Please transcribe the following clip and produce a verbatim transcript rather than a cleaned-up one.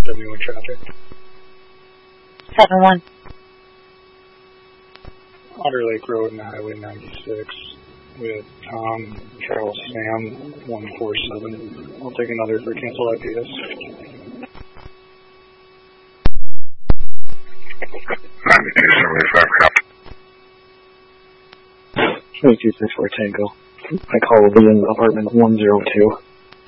seventy-one traffic. seven one. Otter Lake Road and Highway ninety-six with Tom, Charles, Sam, one four seven. I'll take another for cancel I P S. ninety-two seventy-five, copy. twenty-two six four Tango. My call will be in apartment one zero two.